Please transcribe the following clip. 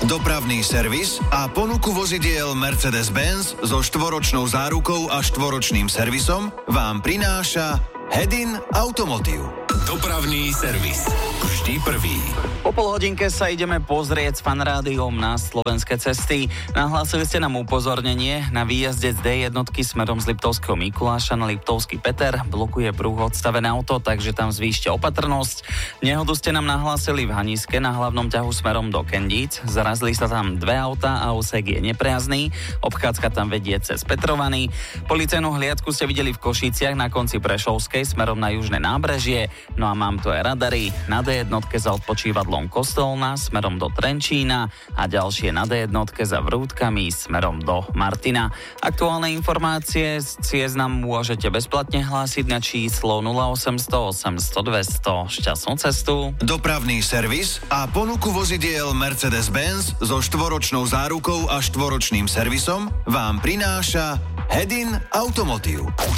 Dopravný servis a ponuku vozidiel Mercedes-Benz so 4-ročnou zárukou a 4-ročným servisom vám prináša Hedin Automotive. Dopravný servis. Vždy prvý. Po polhodinke sa ideme pozrieť s Fanrádiom na slovenské cesty. Nahlásili ste nám upozornenie na výjazde z D1 smerom z Liptovského Mikuláša na Liptovský Peter. Blokuje pruh odstavené auto, takže tam zvýšte opatrnosť. Nehodu ste nám nahlásili v Haniske na hlavnom ťahu smerom do Kendíc. Zarazili sa tam 2 autá a úsek je neprejazdný. Obchádzka tam vedie cez Petrovany. Policajnú hliadku ste videli v Košiciach na konci Prešovskej smerom na južné nábrežie. No a mám tu aj radary. Na D1 za odpočívadlom Kostolná smerom do Trenčína a ďalšie na D1 za Vrútkami smerom do Martina. Aktuálne informácie z ciest nám môžete bezplatne hlásiť na číslo 0800 800 200. Šťastnú cestu. Dopravný servis a ponuku vozidiel Mercedes-Benz so 4-ročnou zárukou a 4-ročným servisom vám prináša Hedin Automotive.